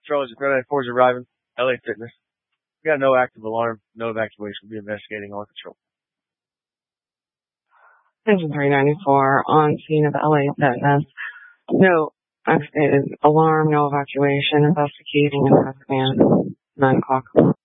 Patrol is 394 is arriving. LA Fitness. We got no active alarm, no evacuation. We'll be investigating on control. Engine 394 on scene of LA Fitness. No activated alarm, no evacuation, investigating in command. 9 o'clock.